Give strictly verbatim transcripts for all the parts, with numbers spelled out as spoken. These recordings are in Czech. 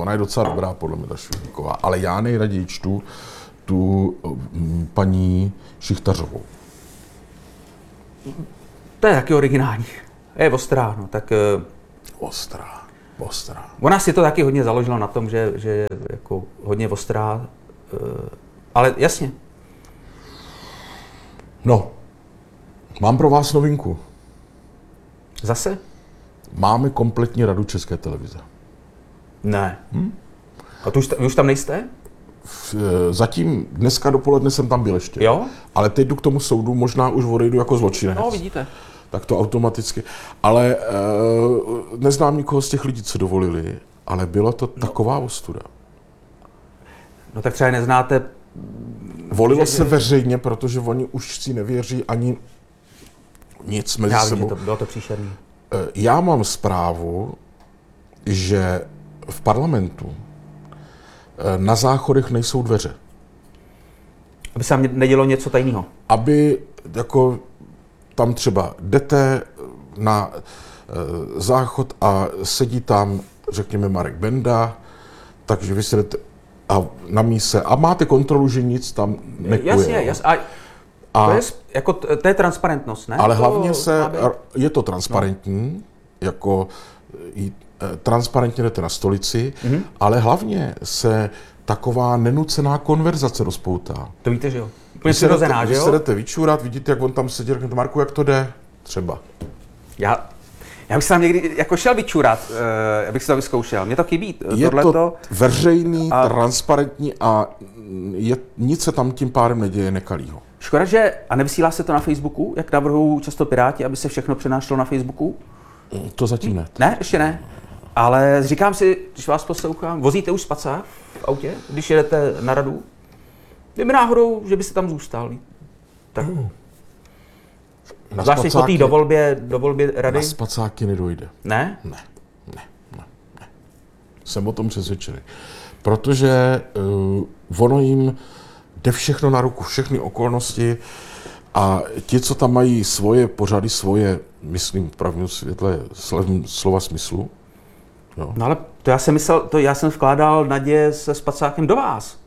ona je docela dobrá, podle mě, ta Švihníková, ale já nejraději čtu tu m, paní Šichtařovou. To je taky originální. Je ostrá, no, tak... Ostrá, ostrá. Ona si to taky hodně založila na tom, že, že je jako hodně ostrá, ale jasně. No, mám pro vás novinku. Zase? Máme kompletní radu České televize. Ne. Hm? A tu už, vy už tam nejste? Zatím dneska dopoledne jsem tam byl ještě. Jo? Ale teď jdu k tomu soudu, možná už odejdu jako zločinec. No, vidíte. Tak to automaticky. Ale e, neznám nikoho z těch lidí, co dovolili, ale byla to no. taková ostuda. No tak třeba neznáte... Volilo že, se veřejně, protože oni už si nevěří ani nic mezi já sebou. vím, to, bylo to příšerný. E, já mám zprávu, že v parlamentu e, na záchodech nejsou dveře. Aby se tam nedělo něco tajného. Aby jako tam třeba jdete na e, záchod a sedí tam, řekněme, Marek Benda, takže vy se jdete a na míse a máte kontrolu, že nic tam nekuje. Jasně, jasně. A, a to, je, jako, to je transparentnost, ne? Ale to hlavně se, je to transparentní, no. jako e, transparentně jdete na stolici, mm-hmm. ale hlavně se taková nenucená konverzace rozpoutá. To víte, že jo? Úplně přirozená, že jo? Vy se jdete vyčůrat, vidíte, jak on tam sedí, řeknete, Marku, jak to jde? Třeba. Já, já bych se tam někdy jako šel vyčůrat, uh, abych si to vyzkoušel. Mě to chybí. Je tohleto, to veřejný, a... transparentní a je, nic se tam tím pádem neděje nekalýho. Škoda, že a nevysílá se to na Facebooku, jak navrhují často Piráti, aby se všechno přenášelo na Facebooku? To zatím ne. Ne, ještě ne. Ale říkám si, když vás poslouchám, vozíte už spacák v autě, když jedete na radu? Kdyby náhodou, že byste tam zůstal. Tak. Zvláště po té dovolbě, dovolbě rady? Na spacáky nedojde. Ne? Ne, ne, ne, ne. Jsem o tom přesvědčený. Protože uh, ono jim jde všechno na ruku, všechny okolnosti a ti, co tam mají svoje pořady, svoje, myslím v pravém světle slova smyslu. Jo. No ale to já jsem myslel, to já jsem vkládal naděje se spacákem do vás.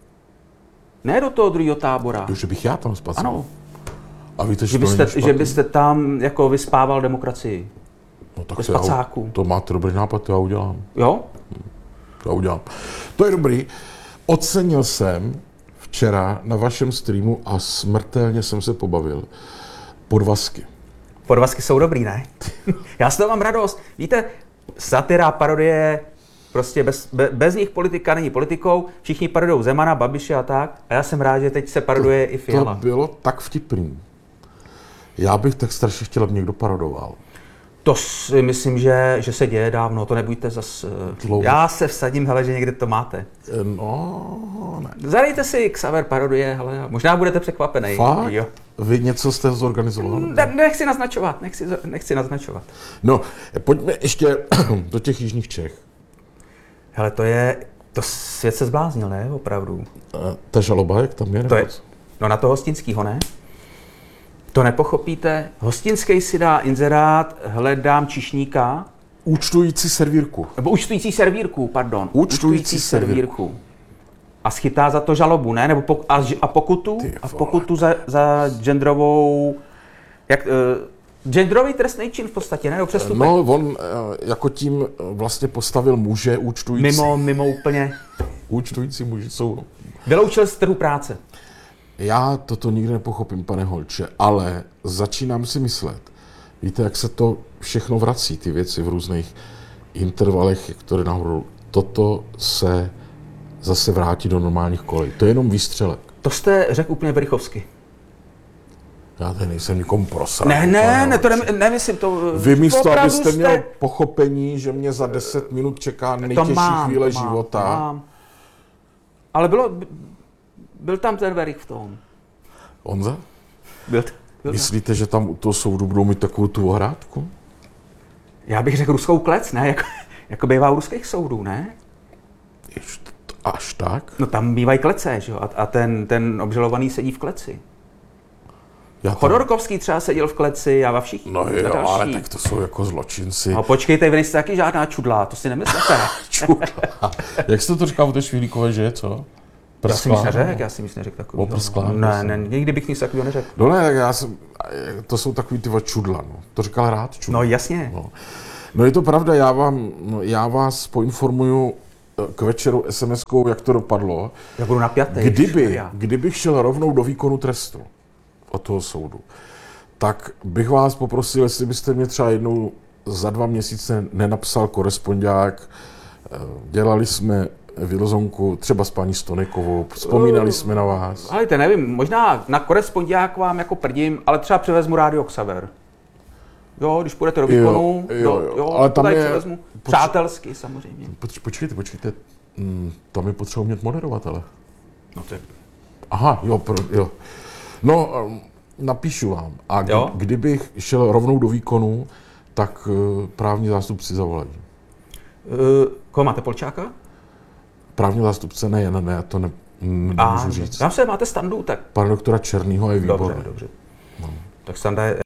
Ne do toho druhého tábora. Že bych já tam spacál? Ano. A víte, že, že, byste, že byste tam jako vyspával demokracii. No tak ve spacáku. To máte dobrý nápad, to já udělám. Jo? To já udělám. To je dobrý. Ocenil jsem včera na vašem streamu a smrtelně jsem se pobavil. Podvazky. Podvazky jsou dobrý, ne? Já z toho mám radost. Víte, satira, parodie, prostě bez, be, bez nich politika není politikou, všichni parodujou Zemana, Babiše a tak. A já jsem rád, že teď se paroduje to, i Fiala. To bylo tak vtipný. Já bych tak strašně chtěl, aby někdo parodoval. To si myslím, že, že se děje dávno, to nebojte zas. Dlouho. Já se vsadím, hele, že někde to máte. No, ne. Zadejte si Xaver parodie, hele, možná budete překvapený. Fakt? Jo. Vy něco jste zorganizoval? Ne, nechci naznačovat, nechci, nechci naznačovat. No, pojďme ještě do těch jižních Čech. Hele, to je, to svět se zbláznil, ne, opravdu. Ta žaloba, jak tam je? To je no na to Hostinskýho, ne? To nepochopíte. Hostinský si dá inzerát, hledám číšníka. Účtující servírku. Nebo účtující servírku, pardon. Účtující, účtující servírku. A schytá za to žalobu, ne? Nebo pok, a, a pokutu? A pokutu za, za genderovou... Jak, uh, genderový trestný čin v podstatě, ne? Přestupek. No, on uh, jako tím vlastně postavil muže účtující. Mimo, mimo úplně. Účtující muži jsou... Vyloučil z trhu práce. Já toto nikdy nepochopím, pane Holče, ale začínám si myslet, víte, jak se to všechno vrací, ty věci v různých intervalech, které nahoru, toto se zase vrátí do normálních kolej. To je jenom výstřelek. To jste řekl úplně Berichovsky. Já tady nejsem nikomu prosral. Ne, ne, ne, to ne, nemyslím to. Vy místo, abyste jste... měl pochopení, že mě za deset minut čeká nejtěžší mám, chvíle mám, života. Mám. Ale bylo, byl tam ten Berich v tom. Honza? Byl, byl Myslíte, tam. že tam u toho soudu budou mít takovou tu ohrádku? Já bych řekl ruskou klec, ne? Jako, jako bývá u ruských soudů, ne? Jež, až tak? No tam bývají klece, že jo? A, a ten, ten obžalovaný sedí v kleci. Tam... Chodorkovský třeba seděl v kleci, a všichni. No jo, ale tak to jsou jako zločinci. A počkejte, vy nejste taky žádná čudlá, to si nemyslíte. čudla. Jak jste to říkal o té Švihlíkové, že je co? Já jsem nic neřekl, já jsem nic neřekl takový. Oprsklá, Ne, ne, nikdy bych nic takového neřekl. No ne, tak já jsem, to jsou takový ty čudla, no. To říkal rád čudla. No jasně. No. no je to pravda, já, vám, no, já vás poinformuju k večeru es em eskou, jak to dopadlo. Já budu napjatý. Kdyby, kdybych šel rovnou do výkonu trestu od toho soudu, tak bych vás poprosil, jestli byste mě třeba jednou za dva měsíce nenapsal korespondiák. Dělali jsme Vilozonku třeba s paní Stonekovou, vzpomínali jsme na vás. Ale to nevím, možná na korespondiák vám jako prdím, ale třeba převezmu rádio Xaver. Jo, když půjdete do výkonu, jo, jo, jo. jo, Ale tam je, převezmu. Přátelsky samozřejmě. Poč, počkejte, počkejte, tam je potřeba mít moderovatele. No to je... Aha, jo, pro, jo. No, napíšu vám. A kdy, kdybych šel rovnou do výkonu, tak uh, právní zástupci zavolají. Uh, koho máte, Polčáka? Právní zástupce ne, ne, ne, to ne, nemůžu říct. Tam se máte Standu, tak... Pana doktora Černýho je výborný. Dobře, dobře. No. Tak Standa je,